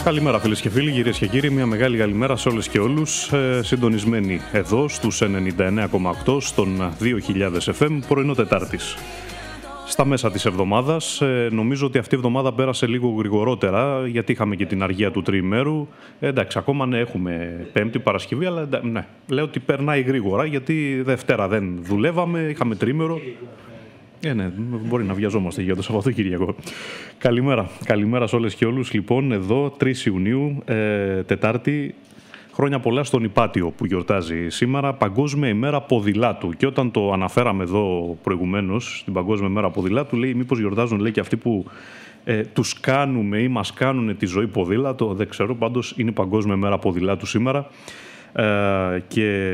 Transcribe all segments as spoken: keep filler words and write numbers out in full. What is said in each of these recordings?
Καλημέρα φίλες και φίλοι, κυρίες και κύριοι, μια μεγάλη καλημέρα σε όλες και όλους, ε, συντονισμένοι εδώ στους ενενήντα εννέα κόμμα οκτώ στον δύο χιλιάδες εφ εμ, πρωινό Τετάρτης. Στα μέσα της εβδομάδας, ε, νομίζω ότι αυτή η εβδομάδα πέρασε λίγο γρηγορότερα, γιατί είχαμε και την αργία του τριημέρου. Ε, εντάξει, ακόμα ναι, έχουμε Πέμπτη, Παρασκευή, αλλά ναι, λέω ότι περνάει γρήγορα, γιατί Δευτέρα δεν δουλεύαμε, είχαμε τριήμερο. Ε, ναι, μπορεί να βιαζόμαστε για το Σαββατοκύριακο. Καλημέρα. Καλημέρα σε όλες και όλους. Λοιπόν, εδώ τρεις Ιουνίου, ε, Τετάρτη, χρόνια πολλά στον Υπάτιο που γιορτάζει σήμερα, Παγκόσμια ημέρα ποδηλάτου. Και όταν το αναφέραμε εδώ προηγουμένως, στην Παγκόσμια ημέρα ποδηλάτου, λέει μήπως γιορτάζουν, λέει, και αυτοί που ε, τους κάνουμε ή μας κάνουν τη ζωή ποδήλατο. Δεν ξέρω, πάντως είναι η Παγκόσμια ημέρα ποδηλάτου σήμερα. Ε, και...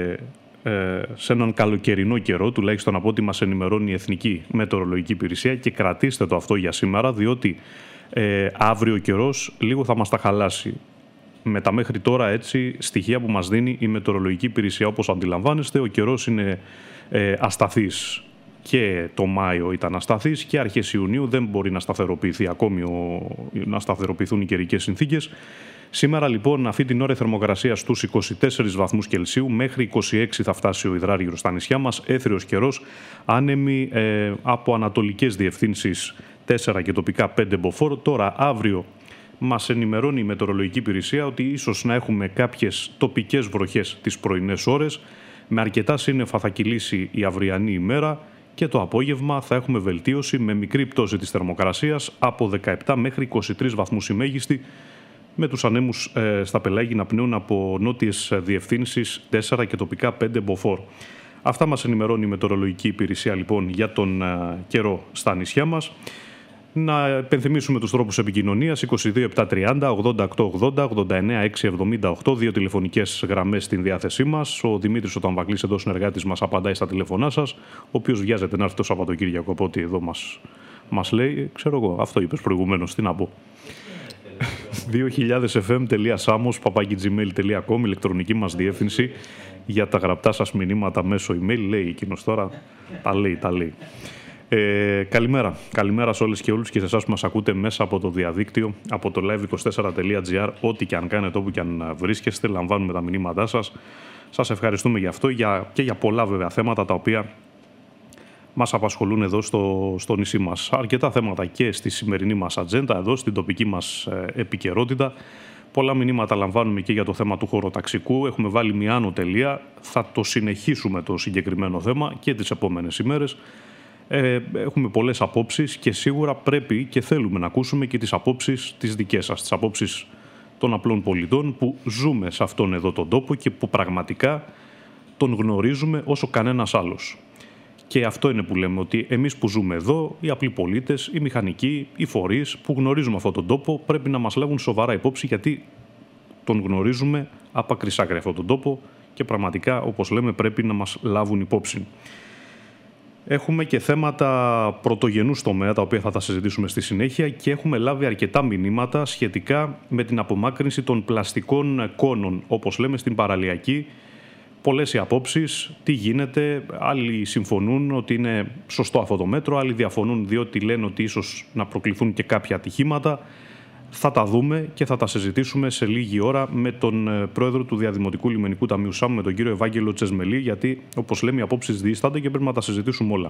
σε έναν καλοκαιρινό καιρό, τουλάχιστον από ό,τι μας ενημερώνει η Εθνική Μετεωρολογική Υπηρεσία, και κρατήστε το αυτό για σήμερα, διότι ε, αύριο ο καιρός λίγο θα μας τα χαλάσει. Με τα μέχρι τώρα έτσι στοιχεία που μας δίνει η Μετεωρολογική Υπηρεσία, όπως αντιλαμβάνεστε, ο καιρός είναι ε, ασταθής. Και το Μάιο ήταν ασταθής και αρχές Ιουνίου δεν μπορεί να σταθεροποιηθεί ακόμη ο, να σταθεροποιηθούν οι καιρικές συνθήκες. Σήμερα λοιπόν αυτή την ώρα η θερμοκρασία στους είκοσι τέσσερις βαθμούς Κελσίου, μέχρι είκοσι έξι θα φτάσει ο υδράργυρος στα νησιά μας, έθριος καιρός, άνεμοι ε, από ανατολικές διευθύνσεις τέσσερα και τοπικά πέντε μποφόρ. Τώρα αύριο μας ενημερώνει η Μετεωρολογική Υπηρεσία ότι ίσως να έχουμε κάποιες τοπικές βροχές τις πρωινές ώρες, με αρκετά σύννεφα θα κυλήσει η αυριανή ημέρα και το απόγευμα θα έχουμε βελτίωση με μικρή πτώση της θερμοκρασίας από δεκαεπτά μέχρι είκοσι τρεις βαθμούς η μέγιστη, με τους ανέμους ε, στα πελάγη να πνέουν από νότιες διευθύνσεις τέσσερα και τοπικά πέντε μποφόρ. Αυτά μας ενημερώνει η Μετεωρολογική Υπηρεσία λοιπόν για τον ε, καιρό στα νησιά μας. Να επενθυμίσουμε τους τρόπους επικοινωνίας: είκοσι δύο επτακόσια τριάντα ογδόντα οκτώ ογδόντα, ογδόντα εννέα εξακόσια εβδομήντα οκτώ, δύο τηλεφωνικές γραμμές στην διάθεσή μας. Ο Δημήτρης ο Ταμβακλής, εδώ συνεργάτης μας, απαντάει στα τηλεφωνά σας, ο οποίος βιάζεται να έρθει το Σαββατοκύριακο, από ό,τι εδώ μας, μας λέει. Ξέρω εγώ, αυτό είπες προηγουμένως, τι να πω. δύο χιλιάδες εφ εμ τελεία samos παπάκι τζι μέιλ τελεία κομ, ηλεκτρονική μας διεύθυνση για τα γραπτά σας μηνύματα μέσω email. Λέει εκείνος τώρα, τα λέει, τα λέει. Ε, καλημέρα. Καλημέρα σε όλες και όλους και σε εσάς που μας ακούτε μέσα από το διαδίκτυο, από το live είκοσι τέσσερα τελεία τζι άρ. Ό,τι και αν κάνετε, όπου και αν βρίσκεστε, λαμβάνουμε τα μηνύματά σας. Σας ευχαριστούμε για αυτό για, και για πολλά βέβαια θέματα τα οποία μας απασχολούν εδώ στο, στο νησί μας. Αρκετά θέματα και στη σημερινή μας ατζέντα, εδώ στην τοπική μας ε, επικαιρότητα. Πολλά μηνύματα λαμβάνουμε και για το θέμα του χωροταξικού. Έχουμε βάλει μια άνω τελεία. Θα το συνεχίσουμε το συγκεκριμένο θέμα και τις επόμενες ημέρες. Ε, έχουμε πολλές απόψεις και σίγουρα πρέπει και θέλουμε να ακούσουμε και τις απόψεις τις δικές σας, τις απόψεις των απλών πολιτών που ζούμε σε αυτόν εδώ τον τόπο και που πραγματικά τον γνωρίζουμε όσο κανένας άλλος. Και αυτό είναι που λέμε, ότι εμείς που ζούμε εδώ, οι απλοί πολίτες, οι μηχανικοί, οι φορείς που γνωρίζουμε αυτόν τον τόπο, πρέπει να μας λάβουν σοβαρά υπόψη, γιατί τον γνωρίζουμε απ' άκρη σ' άκρη αυτόν τον τόπο και πραγματικά, όπως λέμε, πρέπει να μας λάβουν υπόψη. Έχουμε και θέματα πρωτογενούς τομέα, τα οποία θα τα συζητήσουμε στη συνέχεια, και έχουμε λάβει αρκετά μηνύματα σχετικά με την απομάκρυνση των πλαστικών κόνων, όπως λέμε, στην παραλιακή. Πολλές οι απόψεις, τι γίνεται, άλλοι συμφωνούν ότι είναι σωστό αυτό το μέτρο, άλλοι διαφωνούν διότι λένε ότι ίσως να προκληθούν και κάποια ατυχήματα. Θα τα δούμε και θα τα συζητήσουμε σε λίγη ώρα με τον πρόεδρο του Διαδημοτικού Λιμενικού Ταμείου ΣΑΜ, με τον κύριο Ευάγγελο Τσεσμελή, γιατί όπως λέμε οι απόψεις διήστανται και πρέπει να τα συζητήσουμε όλα.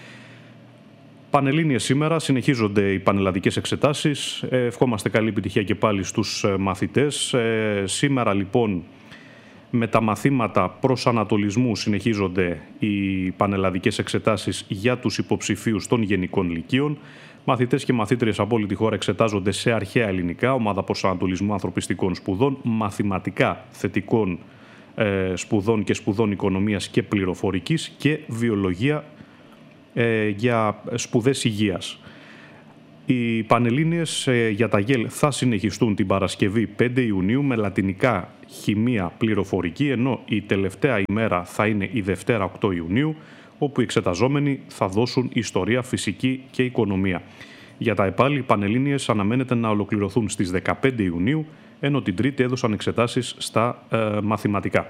Πανελλήνιες σήμερα, συνεχίζονται οι πανελλαδικές εξετάσεις. Ευχόμαστε καλή επιτυχία και πάλι στους μαθητές. Σήμερα λοιπόν, με τα μαθήματα προς ανατολισμού, συνεχίζονται οι πανελλαδικές εξετάσεις για τους υποψηφίους των γενικών λυκείων. Μαθητές και μαθήτριες από όλη τη χώρα εξετάζονται σε αρχαία ελληνικά, ομάδα προσανατολισμού ανθρωπιστικών σπουδών, μαθηματικά θετικών ε, σπουδών και σπουδών οικονομίας και πληροφορικής και βιολογία ε, για σπουδές υγείας. Οι Πανελλήνιες ε, για τα ΓΕΛ θα συνεχιστούν την Παρασκευή πέντε Ιουνίου με λατινικά, χημεία, πληροφορική, ενώ η τελευταία ημέρα θα είναι η Δευτέρα οκτώ Ιουνίου, όπου οι εξεταζόμενοι θα δώσουν ιστορία, φυσική και οικονομία. Για τα ΕΠΑΛ, οι Πανελλήνιες αναμένεται να ολοκληρωθούν στις δεκαπέντε Ιουνίου, ενώ την Τρίτη έδωσαν εξετάσεις στα ε, μαθηματικά.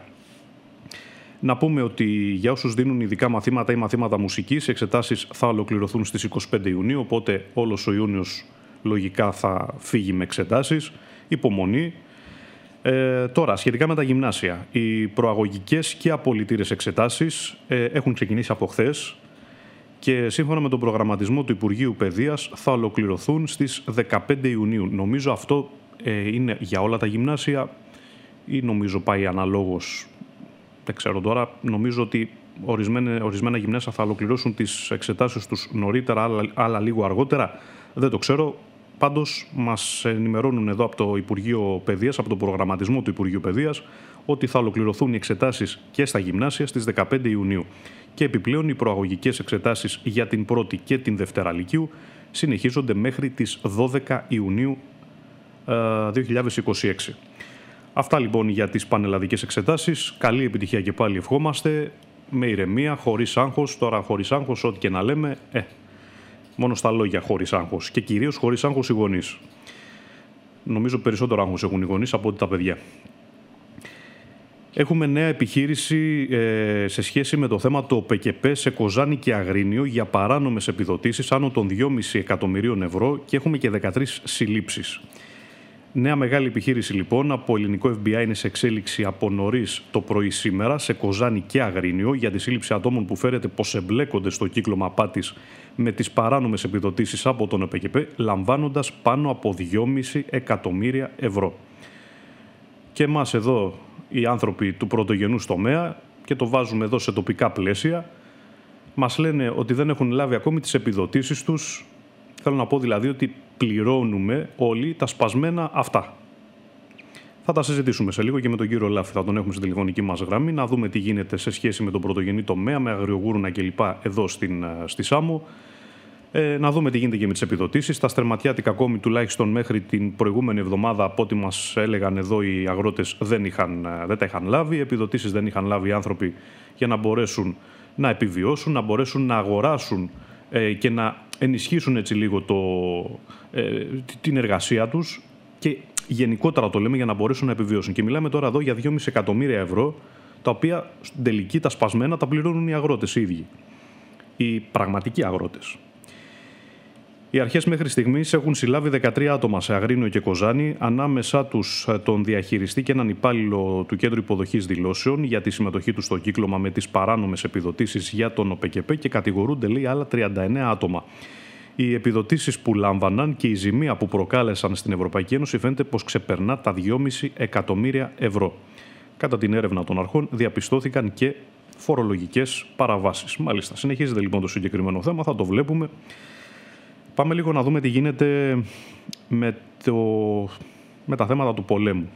Να πούμε ότι για όσους δίνουν ειδικά μαθήματα ή μαθήματα μουσικής, οι εξετάσεις θα ολοκληρωθούν στις είκοσι πέντε Ιουνίου, οπότε όλος ο Ιούνιος λογικά θα φύγει με εξετάσεις. υπομονή. Ε, τώρα, σχετικά με τα γυμνάσια, οι προαγωγικές και απολυτήρες εξετάσεις ε, έχουν ξεκινήσει από χθες και σύμφωνα με τον προγραμματισμό του Υπουργείου Παιδείας θα ολοκληρωθούν στις δεκαπέντε Ιουνίου. Νομίζω αυτό ε, είναι για όλα τα γυμνάσια ή νομίζω πάει αναλόγως, δεν ξέρω τώρα. Νομίζω ότι ορισμένα, ορισμένα γυμνάσια θα ολοκληρώσουν τις εξετάσεις τους νωρίτερα, άλλα, άλλα λίγο αργότερα. Δεν το ξέρω. Πάντως μας ενημερώνουν εδώ από το Υπουργείο Παιδείας, από τον προγραμματισμό του Υπουργείου Παιδείας, ότι θα ολοκληρωθούν οι εξετάσεις και στα γυμνάσια στις δεκαπέντε Ιουνίου. Και επιπλέον οι προαγωγικές εξετάσεις για την πρώτη και την δευτέρα λυκείου συνεχίζονται μέχρι τις δώδεκα Ιουνίου δύο χιλιάδες είκοσι έξι. Αυτά λοιπόν για τις πανελλαδικές εξετάσεις. Καλή επιτυχία και πάλι ευχόμαστε, με ηρεμία, χωρίς άγχος. Τώρα χωρίς άγχος, ό,τι και να λέμε, ε, μόνο στα λόγια χωρίς άγχος και κυρίως χωρίς άγχος οι γονείς. Νομίζω περισσότερο άγχος έχουν οι γονείς από ό,τι τα παιδιά. Έχουμε νέα επιχείρηση ε, σε σχέση με το θέμα το ΟΠΕΚΕΠΕ σε Κοζάνη και Αγρίνιο για παράνομες επιδοτήσεις άνω των δυόμισι εκατομμυρίων ευρώ και έχουμε και δεκατρείς συλλήψεις. Νέα μεγάλη επιχείρηση λοιπόν από ελληνικό εφ μπι άι είναι σε εξέλιξη από νωρίς το πρωί σήμερα σε Κοζάνη και Αγρίνιο για τη σύλληψη ατόμων που φέρεται πως εμπλέκονται στο κύκλωμα απάτης με τις παράνομες επιδοτήσεις από τον ΟΠΕΚΕΠΕ, λαμβάνοντας πάνω από δυόμισι εκατομμύρια ευρώ. Και εμάς εδώ οι άνθρωποι του πρωτογενούς τομέα, και το βάζουμε εδώ σε τοπικά πλαίσια, μας λένε ότι δεν έχουν λάβει ακόμη τις επιδοτήσεις τους. Θέλω να πω δηλαδή ότι πληρώνουμε όλοι τα σπασμένα αυτά. Θα τα συζητήσουμε σε λίγο και με τον κύριο Λάφη. Θα τον έχουμε στην τηλεφωνική μας γραμμή, να δούμε τι γίνεται σε σχέση με τον πρωτογενή τομέα, με αγριογούρουνα κλπ. Εδώ στην, στη Σάμο. Ε, να δούμε τι γίνεται και με τις επιδοτήσεις. Τα στερματιάτικα ακόμη τουλάχιστον μέχρι την προηγούμενη εβδομάδα, από ό,τι μας έλεγαν εδώ οι αγρότες, δεν, είχαν, δεν τα είχαν λάβει. Οι επιδοτήσεις δεν είχαν λάβει οι άνθρωποι για να μπορέσουν να επιβιώσουν, να μπορέσουν να αγοράσουν ε, και να ενισχύσουν έτσι λίγο το, ε, την εργασία τους και γενικότερα το λέμε για να μπορέσουν να επιβιώσουν. Και μιλάμε τώρα εδώ για δυόμισι εκατομμύρια ευρώ, τα οποία στην τελική τα σπασμένα τα πληρώνουν οι αγρότες οι ίδιοι. Οι πραγματικοί αγρότες. Οι αρχές μέχρι στιγμής έχουν συλλάβει δεκατρία άτομα σε Αγρίνιο και Κοζάνη, ανάμεσά τους τον διαχειριστή και έναν υπάλληλο του Κέντρου Υποδοχής Δηλώσεων για τη συμμετοχή τους στο κύκλωμα με τις παράνομες επιδοτήσεις για τον ΟΠΕΚΕΠΕ και κατηγορούνται, λέει, άλλα τριάντα εννέα άτομα. Οι επιδοτήσεις που λάμβαναν και η ζημία που προκάλεσαν στην Ευρωπαϊκή Ένωση φαίνεται πως ξεπερνά τα δυόμισι εκατομμύρια ευρώ. Κατά την έρευνα των αρχών διαπιστώθηκαν και φορολογικές παραβάσεις. Μάλιστα, συνεχίζεται λοιπόν το συγκεκριμένο θέμα, θα το βλέπουμε. Πάμε λίγο να δούμε τι γίνεται με, το, με τα θέματα του πολέμου.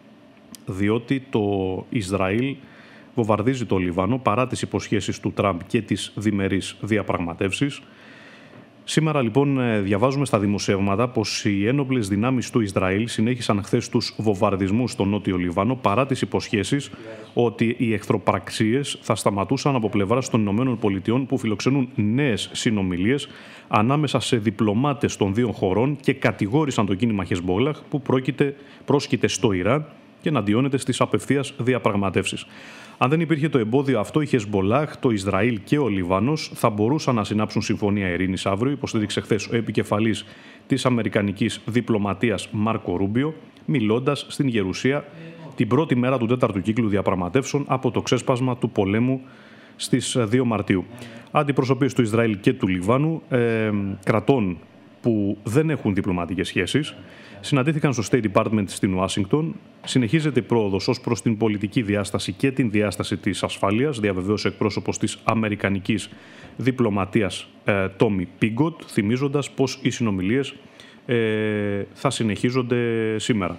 Διότι το Ισραήλ βομβαρδίζει το Λιβάνο παρά τις υποσχέσεις του Τραμπ και τις διμερείς διαπραγματεύσεις. Σήμερα λοιπόν διαβάζουμε στα δημοσιεύματα πως οι ένοπλες δυνάμεις του Ισραήλ συνέχισαν χθες τους βομβαρδισμούς στο νότιο Λιβάνο παρά τις υποσχέσεις ότι οι εχθροπραξίες θα σταματούσαν από πλευράς των Ηνωμένων Πολιτειών που φιλοξενούν νέες συνομιλίες ανάμεσα σε διπλωμάτες των δύο χωρών και κατηγόρησαν το κίνημα Χεσμπόλαχ που πρόκειται, πρόσκειται στο Ιράν και εναντιώνεται στις απευθείας διαπραγματεύσεις. Αν δεν υπήρχε το εμπόδιο αυτό, η Χεσμπολάχ, το Ισραήλ και ο Λιβάνος θα μπορούσαν να συνάψουν συμφωνία ειρήνης αύριο, υποστήριξε χθες ο επικεφαλής της αμερικανικής διπλωματίας Μάρκο Ρούμπιο, μιλώντας στην Γερουσία την πρώτη μέρα του τέταρτου κύκλου διαπραγματεύσεων από το ξέσπασμα του πολέμου στις δύο Μαρτίου. Αντιπροσωπείες του Ισραήλ και του Λιβάνου, ε, κρατών που δεν έχουν διπλωματικές σχέσεις, συναντήθηκαν στο State Department στην Ουάσιγκτον. Συνεχίζεται η πρόοδος ως προς την πολιτική διάσταση και την διάσταση της ασφάλειας, διαβεβαίωσε εκπρόσωπος της αμερικανικής διπλωματίας ε, Τόμι Πίγκοτ, θυμίζοντας πως οι συνομιλίες ε, θα συνεχίζονται σήμερα.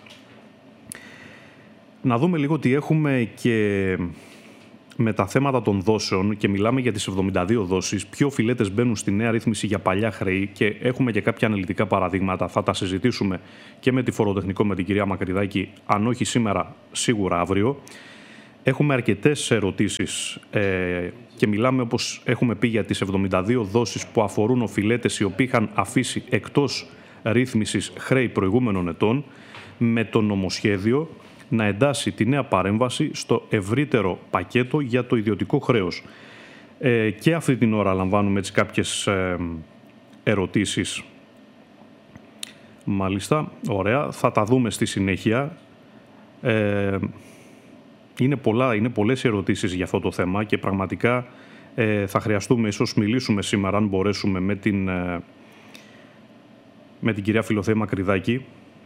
Να δούμε λίγο τι έχουμε και με τα θέματα των δόσεων και μιλάμε για τις εβδομήντα δύο δόσεις. Ποιο οφειλέτες μπαίνουν στη νέα ρύθμιση για παλιά χρέη και έχουμε και κάποια αναλυτικά παραδείγματα. Θα τα συζητήσουμε και με τη φοροτεχνικό, με την κυρία Μακρυδάκη, αν όχι σήμερα, σίγουρα αύριο. Έχουμε αρκετές ερωτήσεις ε, και μιλάμε, όπως έχουμε πει, για τις εβδομήντα δύο δόσεις που αφορούν οφειλέτες οι οποίοι είχαν αφήσει εκτός ρύθμισης χρέη προηγούμενων ετών, με το νομοσχέδιο να εντάσσει τη νέα παρέμβαση στο ευρύτερο πακέτο για το ιδιωτικό χρέος. Ε, και αυτή την ώρα λαμβάνουμε έτσι κάποιες ε, ερωτήσεις. Μάλιστα, ωραία. Θα τα δούμε στη συνέχεια. Ε, είναι, πολλά, είναι πολλές ερωτήσεις για αυτό το θέμα και πραγματικά ε, θα χρειαστούμε, ίσως μιλήσουμε σήμερα, αν μπορέσουμε, με την, ε, με την κυρία Φιλοθέα Μακρυδάκη.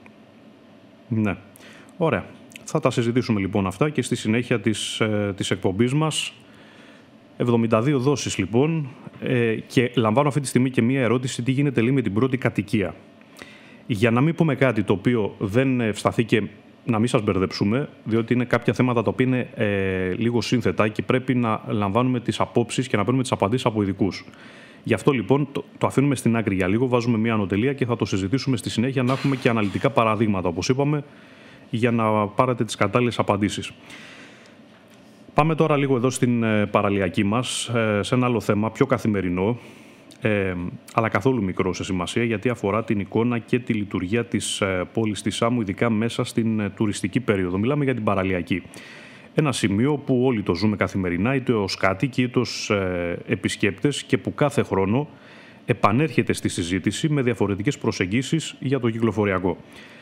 Ναι, ωραία. Θα τα συζητήσουμε λοιπόν αυτά και στη συνέχεια της, ε, της εκπομπής μας. εβδομήντα δύο δόσεις λοιπόν ε, και λαμβάνω αυτή τη στιγμή και μία ερώτηση: τι γίνεται λέει με την πρώτη κατοικία? Για να μην πούμε κάτι το οποίο δεν ευσταθεί και να μην σας μπερδεψούμε, διότι είναι κάποια θέματα τα οποία είναι ε, λίγο σύνθετα και πρέπει να λαμβάνουμε τις απόψεις και να παίρνουμε τις απαντήσεις από ειδικούς. Γι' αυτό λοιπόν το, το αφήνουμε στην άκρη για λίγο, βάζουμε μία ανωτελεία και θα το συζητήσουμε στη συνέχεια, να έχουμε και αναλυτικά παραδείγματα, όπως είπαμε, για να πάρετε τις κατάλληλες απαντήσεις. Πάμε τώρα λίγο εδώ στην ε, παραλιακή μας, ε, σε ένα άλλο θέμα πιο καθημερινό, ε, αλλά καθόλου μικρό σε σημασία, γιατί αφορά την εικόνα και τη λειτουργία της ε, πόλης της Σάμου, ειδικά μέσα στην ε, τουριστική περίοδο. Μιλάμε για την παραλιακή. Ένα σημείο που όλοι το ζούμε καθημερινά, είτε ως κάτοικοι είτε ως ε, επισκέπτες, και που κάθε χρόνο επανέρχεται στη συζήτηση με διαφορετικές προσεγγίσεις για το κυκλοφοριακό.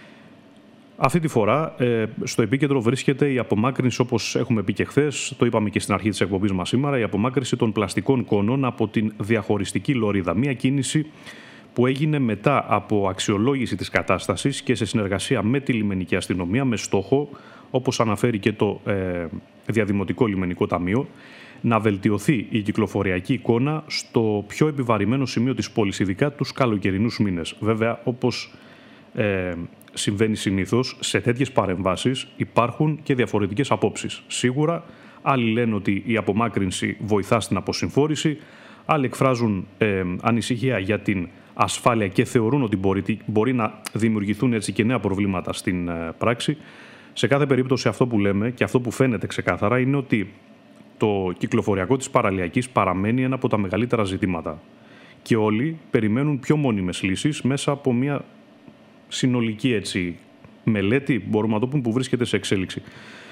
Αυτή τη φορά ε, στο επίκεντρο βρίσκεται η απομάκρυνση, όπως έχουμε πει και χθες, το είπαμε και στην αρχή της εκπομπής μας σήμερα, η απομάκρυνση των πλαστικών κόνων από την διαχωριστική λωρίδα. Μία κίνηση που έγινε μετά από αξιολόγηση της κατάστασης και σε συνεργασία με τη λιμενική αστυνομία, με στόχο, όπως αναφέρει και το ε, Διαδημοτικό Λιμενικό Ταμείο, να βελτιωθεί η κυκλοφοριακή εικόνα στο πιο επιβαρημένο σημείο της πόλης, ειδικά τους καλοκαιρινούς μήνες. Βέβαια, όπως ε, συμβαίνει συνήθως, σε τέτοιες παρεμβάσεις υπάρχουν και διαφορετικές απόψεις. Σίγουρα, άλλοι λένε ότι η απομάκρυνση βοηθά στην αποσυμφόρηση, άλλοι εκφράζουν ε, ανησυχία για την ασφάλεια και θεωρούν ότι μπορεί, μπορεί να δημιουργηθούν έτσι και νέα προβλήματα στην ε, πράξη. Σε κάθε περίπτωση αυτό που λέμε και αυτό που φαίνεται ξεκάθαρα είναι ότι το κυκλοφοριακό της παραλιακής παραμένει ένα από τα μεγαλύτερα ζητήματα. Και όλοι περιμένουν πιο μόνιμες λύσεις μέσα από μια συνολική έτσι, μελέτη, μπορούμε να το πούμε, που βρίσκεται σε εξέλιξη.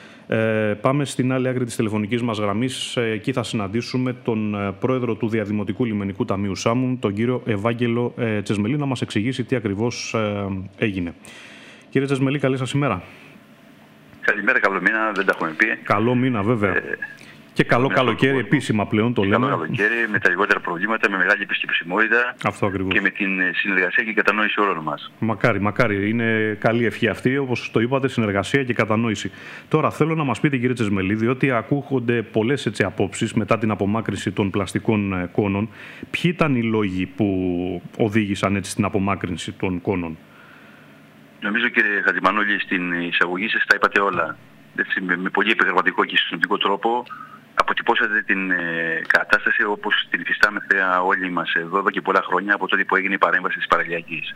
Ε, πάμε στην άλλη άκρη της τηλεφωνικής μας γραμμής. Εκεί θα συναντήσουμε τον πρόεδρο του Διαδημοτικού Λιμενικού Ταμείου Σάμου, τον κύριο Ευάγγελο ε, Τσεσμελή, να μας εξηγήσει τι ακριβώς ε, έγινε. Κύριε Τσεσμελή, καλή σας ημέρα. Καλημέρα, καλό μήνα, δεν τα έχουμε πει. Καλό μήνα, βέβαια. Ε, και καλό καλοκαίρι, επίσημα πλέον το λέμε. Καλό καλοκαίρι, με τα λιγότερα προβλήματα, με μεγάλη επισκεψιμότητα. Αυτό ακριβώς. Και με την συνεργασία και κατανόηση όλων μας. Μακάρι, μακάρι. Είναι καλή ευχή αυτή, όπως το είπατε, συνεργασία και κατανόηση. Τώρα θέλω να μας πείτε, κύριε Τσεσμελή, διότι ακούγονται πολλές έτσι απόψεις μετά την απομάκρυνση των πλαστικών κόνων. Ποιοι ήταν οι λόγοι που οδήγησαν έτσι στην απομάκρυνση των κόνων? Νομίζω, κύριε Χατζημανόλη, στην εισαγωγή σας τα είπατε όλα. Έτσι, με, με πολύ επιγραμματικό και συνοπτικό τρόπο αποτυπώσατε την ε, κατάσταση όπως την υφιστάμεθα όλοι μας εδώ, εδώ και πολλά χρόνια, από τότε που έγινε η παρέμβαση της παραλιακής.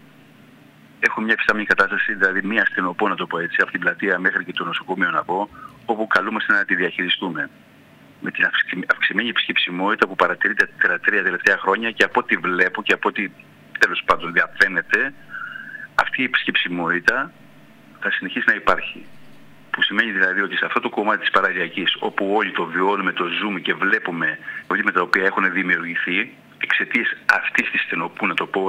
Έχουμε μια υφιστάμενη κατάσταση, δηλαδή μια ασθενοπό, να το πω έτσι, από την πλατεία μέχρι και το νοσοκομείο να πω, όπου καλούμαστε να τη διαχειριστούμε. Με την αυξημένη επισκεψιμότητα που παρατηρείται τα τρία τελευταία χρόνια και από ό,τι βλέπω και από ό,τι τέλος πάντων διαφαίνεται, αυτή η επισκεψιμότητα θα συνεχίσει να υπάρχει. Που σημαίνει δηλαδή ότι σε αυτό το κομμάτι της παραλιακής, όπου όλοι το βιώνουμε, το ζούμε και βλέπουμε προβλήματα τα οποία έχουν δημιουργηθεί εξαιτίας αυτής της στενοπού, να το πω,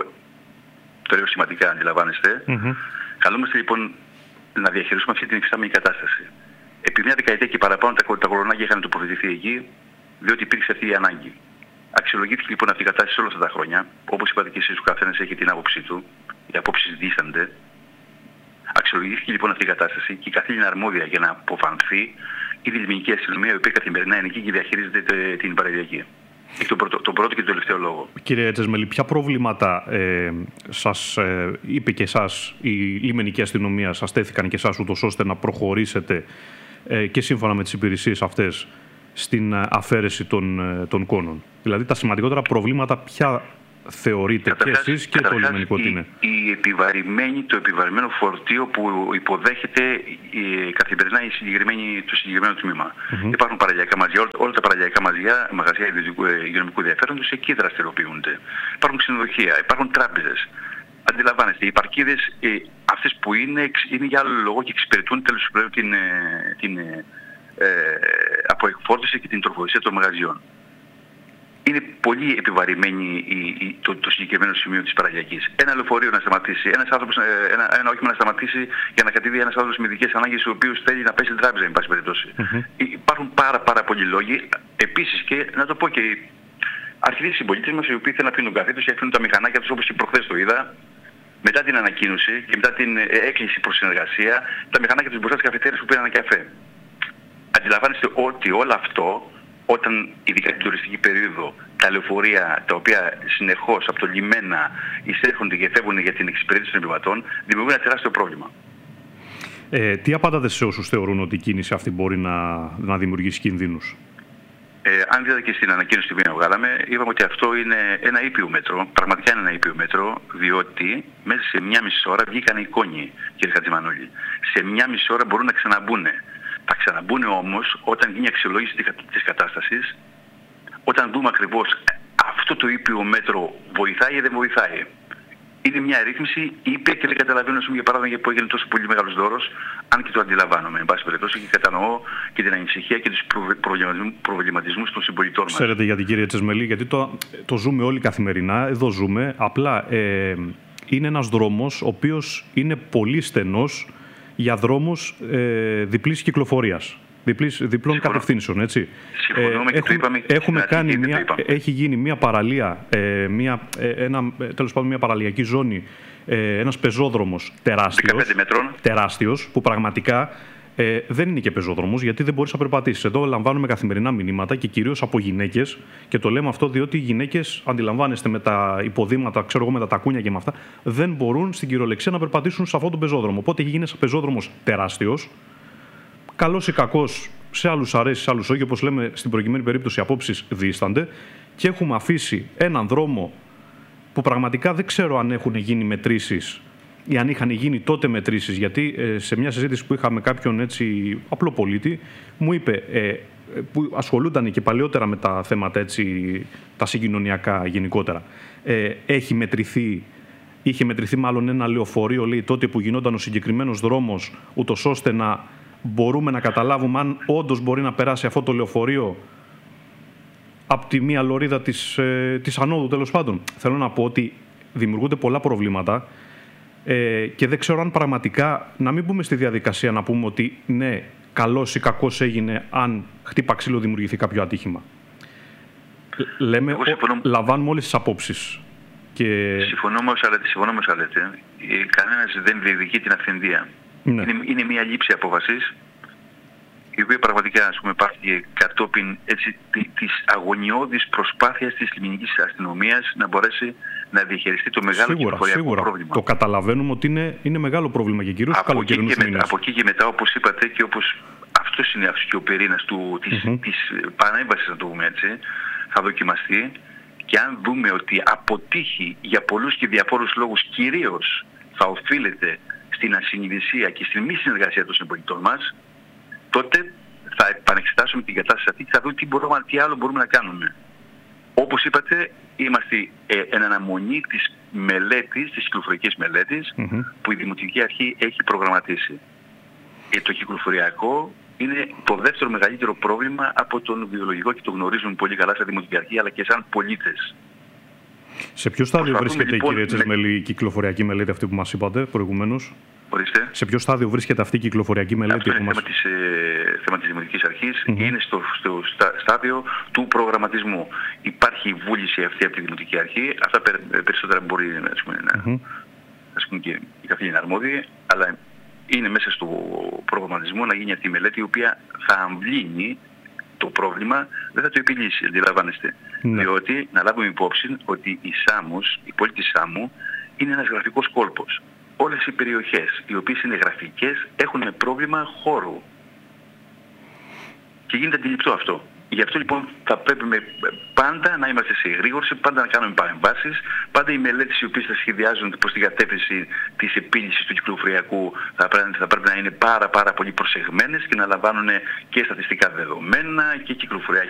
το λέω σημαντικά, αντιλαμβάνεστε, mm-hmm. καλούμαστε λοιπόν να διαχειριστούμε αυτή την υφιστάμενη κατάσταση. Επί μια δεκαετία και παραπάνω τα, τα κολονάκια είχαν τοποθετηθεί εκεί, διότι υπήρξε αυτή η ανάγκη. Αξιολογήθηκε λοιπόν αυτή η κατάσταση όλα αυτά τα χρόνια. Όπως είπατε και εσείς, ο καθένας έχει την άποψή του, οι απόψεις δίστανται. Αξιολογήθηκε λοιπόν αυτή η κατάσταση και η καθήλυνα αρμόδια για να αποφανθεί η λιμενική αστυνομία, η οποία καθημερινά είναι εκεί και διαχειρίζεται την παραλιακή. Έχει τον πρώτο, τον πρώτο και τον τελευταίο λόγο. Κύριε Τσεσμελή, ποια προβλήματα ε, σας ε, είπε και εσάς η λιμενική αστυνομία, σας τέθηκαν και εσάς ούτως ώστε να προχωρήσετε ε, και σύμφωνα με τις υπηρεσίες αυτές στην αφαίρεση των, των κόνων? Δηλαδή τα σημαντικότερα προβλήματα ποια θεωρείτε καταρχάς, και εσείς και το λιμενικό τι είναι? Η επιβαρημένη, το επιβαρημένο φορτίο που υποδέχεται η, καθημερινά η συγκεκριμένη, το συγκεκριμένο τμήμα. Mm-hmm. Υπάρχουν παραλιακά μαζιά, όλα, όλα τα παραλιακά μαζιά, μαγαζιά υγειονομικού ενδιαφέροντος εκεί δραστηριοποιούνται. Υπάρχουν ξενοδοχεία, υπάρχουν τράπεζες. Αντιλαμβάνεστε, οι παρκίδες ε, αυτές που είναι, είναι για άλλο λόγο και εξυπηρετούν τέλος πάντων την, την ε, αποεκφόρτωση και την τροφοδοσία των μαγαζιών. είναι πολύ επιβαρημένη η, η, το, το συγκεκριμένο σημείο της παραλιακής. Ένα λεωφορείο να σταματήσει, ένας άνθρωπος, ένα, ένα όχημα να σταματήσει για να κατέβει ένας άνθρωπος με ειδικές ανάγκες, ο οποίος θέλει να πέσει τράπεζα, εν πάση περιπτώσει. Mm-hmm. Υπάρχουν πάρα, πάρα πολλοί λόγοι. Επίσης, και να το πω και αρχιδοί συμπολίτες μας, οι οποίοι θέλουν να πίνουν καφέ τους και αφήνουν τα μηχανάκια τους, όπως και προχθές το είδα, μετά την ανακοίνωση και μετά την έκκληση προς συνεργασία, τα μηχανάκια τους μπροστά στις καφετέρειες που πήραν καφέ. Αντιλαμβάνεστε ότι όλο αυτό, όταν ειδικά την τουριστική περίοδο τα λεωφορεία τα οποία συνεχώς από το λιμένα εισέρχονται και φεύγουν για την εξυπηρέτηση των επιβατών, δημιουργούν ένα τεράστιο πρόβλημα. Ε, τι απάντατε σε όσους θεωρούν ότι η κίνηση αυτή μπορεί να, να δημιουργήσει κινδύνους? Ε, αν είδατε και στην ανακοίνωση που βγάλαμε, είπαμε ότι αυτό είναι ένα ήπιο μέτρο, πραγματικά είναι ένα ήπιο μέτρο, διότι μέσα σε μια μισή ώρα βγήκαν οι κόνοι, κύριε Χατζημανόλη. Σε μια μισή ώρα μπορούν να ξαναμπούν. Θα ξαναμπούν όμως όταν γίνει αξιολόγηση της κατάστασης, όταν δούμε ακριβώς αυτό το ήπιο μέτρο βοηθάει ή δεν βοηθάει. Είναι μια ρύθμιση ήπια και δεν καταλαβαίνω για παράδειγμα που έγινε τόσο πολύ μεγάλος δώρος, αν και το αντιλαμβάνομαι, εν πάση περιπτώσει, και κατανοώ και την ανησυχία και τους προβληματισμούς των συμπολιτών μας. Ξέρετε γιατί, κύριε Τσεσμελή, γιατί το, το ζούμε όλοι καθημερινά, εδώ ζούμε, απλά ε, είναι ένας δρόμος ο οποίος είναι πολύ στενός για δρόμους ε, διπλής κυκλοφορίας, διπλής, διπλών κατευθύνσεων, έτσι. Συμφωνούμε ε, και έχουμε, το είπαμε. Έχουμε κάνει μια, είπαμε. Έχει γίνει μια παραλία, ε, μια, ε, ένα, τέλος πάντων μια παραλιακή ζώνη, ε, ένας πεζόδρομος τεράστιος, τεράστιος, που πραγματικά ε, δεν είναι και πεζόδρομος, γιατί δεν μπορείς να περπατήσεις. Εδώ λαμβάνουμε καθημερινά μηνύματα και κυρίως από γυναίκες, και το λέμε αυτό διότι οι γυναίκες, αντιλαμβάνεστε, με τα υποδήματα, ξέρω εγώ, με τα τακούνια και με αυτά, δεν μπορούν στην κυριολεξία να περπατήσουν σε αυτόν τον πεζόδρομο. Οπότε έχει γίνει ένας πεζόδρομος τεράστιος. Καλός ή κακός, σε άλλους αρέσει, σε άλλους όχι, όπως λέμε στην προκειμένη περίπτωση, οι απόψεις δίστανται, και έχουμε αφήσει έναν δρόμο που πραγματικά δεν ξέρω αν έχουν γίνει μετρήσεις ή αν είχαν γίνει τότε μετρήσεις, γιατί ε, σε μια συζήτηση που είχαμε κάποιον έτσι απλό πολίτη, μου είπε, ε, που ασχολούνταν και παλαιότερα με τα θέματα έτσι, τα συγκοινωνιακά γενικότερα, ε, έχει μετρηθεί, είχε μετρηθεί μάλλον ένα λεωφορείο, λέει, τότε που γινόταν ο συγκεκριμένος δρόμος, ούτως ώστε να μπορούμε να καταλάβουμε αν όντως μπορεί να περάσει αυτό το λεωφορείο από τη μία λωρίδα της, ε, της ανόδου, τέλος πάντων. Θέλω να πω ότι δημιουργούνται πολλά προβλήματα ε, και δεν ξέρω αν πραγματικά, να μην μπούμε στη διαδικασία να πούμε ότι ναι, καλός ή κακός έγινε αν χτύπα ξύλο δημιουργηθεί κάποιο ατύχημα. Λέμε, ο, λαμβάνουμε όλες τις απόψεις. Και... Συμφωνώ με όσα λέτε, συμφωνώ με όσα λέτε. Κανένας δεν διεκδικεί την αυθεντία. Ναι. Είναι, είναι μια λήψη απόφασης, η οποία πραγματικά, ας πούμε, υπάρχει κατόπιν έτσι, της αγωνιώδης προσπάθειας της ελληνικής αστυνομίας να μπορέσει να διαχειριστεί το μεγάλο κυκλοφοριακό πρόβλημα. Το καταλαβαίνουμε ότι είναι, είναι μεγάλο πρόβλημα και κυρίως στους καλοκαιρινούς μήνες. Από εκεί και μετά, όπως είπατε, και όπως αυτός είναι και ο πυρήνας του, της, mm-hmm. της πανέμβασης, να το πούμε έτσι, θα δοκιμαστεί, και αν δούμε ότι αποτύχει για πολλούς και διαφόρους λόγους, κυρίως θα οφείλεται στην ασυνειδησία και στην μη συνεργασία των συμπολιτών μας, τότε θα επανεξετάσουμε την κατάσταση αυτή και θα δούμε τι, μπορούμε, τι άλλο μπορούμε να κάνουμε. Όπως είπατε, είμαστε ε, εν αναμονή της μελέτης, της κυκλοφορικής μελέτης, mm-hmm. που η Δημοτική Αρχή έχει προγραμματίσει. Ε, το κυκλοφοριακό είναι το δεύτερο μεγαλύτερο πρόβλημα από τον βιολογικό, και το γνωρίζουμε πολύ καλά σαν Δημοτική Αρχή, αλλά και σαν πολίτες. Σε ποιο στάδιο βρίσκεται, λοιπόν, κύριε Τσεσμελή, η κυκλοφοριακή μελέτη αυτή που μας είπατε προηγουμένως? Ορίστε. Σε ποιο στάδιο βρίσκεται αυτή η κυκλοφοριακή μελέτη? Αυτό που είναι μας... θέμα, της, ε, θέμα της Δημοτικής Αρχής, mm-hmm. είναι στο, στο στα, στάδιο του προγραμματισμού. Υπάρχει η βούληση αυτή από τη Δημοτική Αρχή, αυτά περ, περισσότερα μπορεί ας πούμε, να, mm-hmm. ας πούμε, και η καθήλυνα αρμόδιοι, αλλά είναι μέσα στο προγραμματισμό να γίνει αυτή η μελέτη, η οποία θα αμβλύνει το πρόβλημα, δεν θα το επιλύσει, αντιλαμβάνεστε. Ναι. Διότι, να λάβουμε υπόψη ότι η Σάμος, η πόλη της Σάμου, είναι ένας γραφικός κόλπος. Όλες οι περιοχές οι οποίες είναι γραφικές έχουν πρόβλημα χώρου. Και γίνεται αντιληπτό αυτό. Γι' αυτό λοιπόν θα πρέπει με, πάντα να είμαστε σε εγρήγορση, πάντα να κάνουμε παρεμβάσεις, πάντα οι μελέτες οι οποίες θα σχεδιάζονται προς την κατεύθυνση της επίλυσης του κυκλοφοριακού θα πρέπει, θα πρέπει να είναι πάρα πάρα πολύ προσεγμένες και να λαμβάνουν και στατιστικά δεδομένα και κυκλοφοριακά